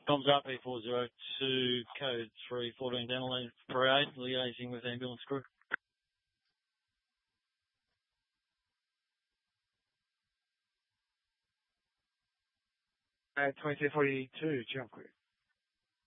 Comms up, E402, code 314 down parade, liaising with ambulance crew. 2242, jump quick.